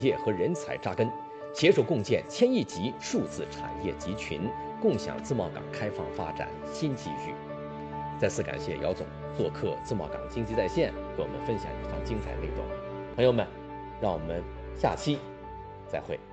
业和人才扎根，携手共建千亿级数字产业集群，共享自贸港开放发展新机遇。再次感谢姚总做客自贸港经济在线，给我们分享一番精彩内容。朋友们，让我们下期再会。